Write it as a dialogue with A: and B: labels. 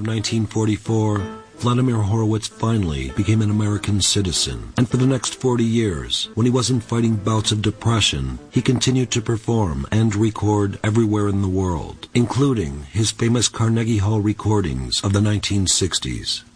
A: of 1944, Vladimir Horowitz finally became an American citizen, and for the next 40 years, when he wasn't fighting bouts of depression, he continued to perform and record everywhere in the world, including his famous Carnegie Hall recordings of the 1960s.